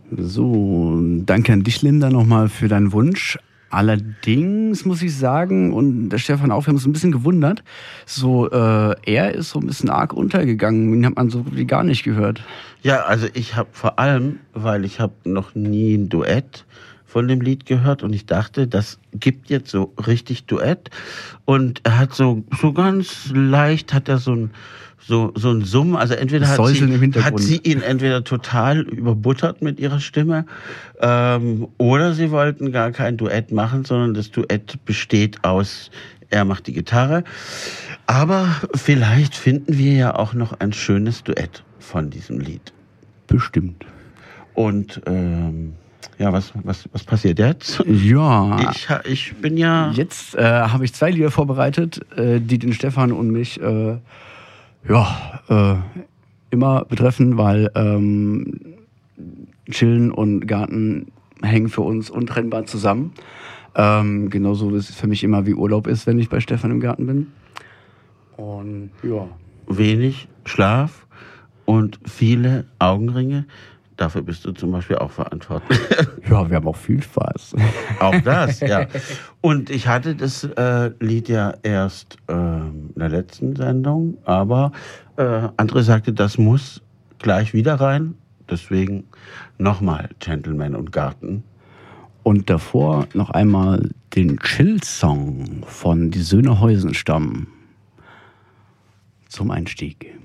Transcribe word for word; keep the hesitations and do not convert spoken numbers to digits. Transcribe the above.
So, danke an dich, Linda, nochmal für deinen Wunsch. Allerdings muss ich sagen, und der Stefan auch, wir haben uns ein bisschen gewundert, so äh, er ist so ein bisschen arg untergegangen, den hat man so wie gar nicht gehört. Ja, also ich habe vor allem, weil ich habe noch nie ein Duett von dem Lied gehört und ich dachte, das gibt jetzt so richtig Duett und er hat so so ganz leicht hat er so ein so so ein Summen, also entweder hat sie, hat sie ihn entweder total überbuttert mit ihrer Stimme ähm, oder sie wollten gar kein Duett machen, sondern das Duett besteht aus, er macht die Gitarre, aber vielleicht finden wir ja auch noch ein schönes Duett von diesem Lied. Bestimmt. Und ähm, ja, was, was, was passiert jetzt? Ja. Ich, ich bin ja... Jetzt äh, habe ich zwei Lieder vorbereitet, äh, die den Stefan und mich äh, ja, äh, immer betreffen, weil ähm, Chillen und Garten hängen für uns untrennbar zusammen. Ähm, genauso wie es für mich immer wie Urlaub ist, wenn ich bei Stefan im Garten bin. Und ja. Wenig Schlaf und viele Augenringe. Dafür bist du zum Beispiel auch verantwortlich. Ja, wir haben auch viel Spaß. Auch das, ja. Und ich hatte das äh, Lied ja erst äh, in der letzten Sendung, aber äh, André sagte, das muss gleich wieder rein. Deswegen nochmal Gentleman und Garten. Und davor noch einmal den Chill-Song von Die Söhne Heusenstam zum Einstieg.